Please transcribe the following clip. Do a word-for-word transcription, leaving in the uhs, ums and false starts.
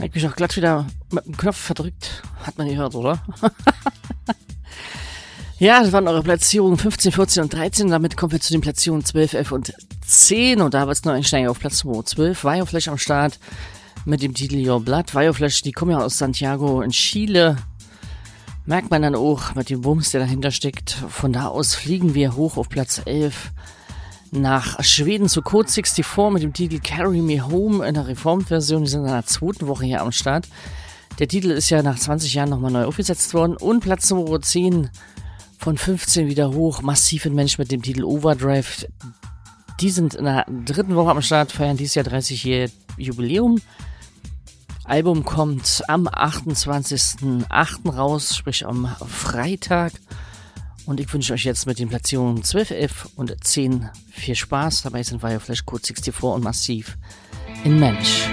Ich mich auch glatt wieder mit dem Knopf verdrückt. Hat man gehört, oder? Ja, das waren eure Platzierungen fünfzehn, vierzehn und dreizehn. Damit kommen wir zu den Platzierungen zwölf, elf und zehn. Und da wird es noch einsteigen auf Platz Nummer zwölf. Fireflash am Start mit dem Titel Your Blood. Fireflash, die kommen ja aus Santiago in Chile. Merkt man dann auch mit dem Bums, der dahinter steckt. Von da aus fliegen wir hoch auf Platz elf. Nach Schweden zu Code vierundsechzig mit dem Titel Carry Me Home in der Reformed-Version. Die sind in der zweiten Woche hier am Start. Der Titel ist ja nach zwanzig Jahren nochmal neu aufgesetzt worden. Und Platz Nummer zehn von fünfzehn wieder hoch. Massiv in Mensch mit dem Titel Overdrive. Die sind in der dritten Woche am Start, feiern dieses Jahr dreißig-jähriges Jubiläum. Album kommt am achtundzwanzigsten achten raus, sprich am Freitag. Und ich wünsche euch jetzt mit den Platzierungen zwölf, elf und zehn viel Spaß. Dabei sind Fireflash, Code sechsundsiebzig und Massiv in Mensch.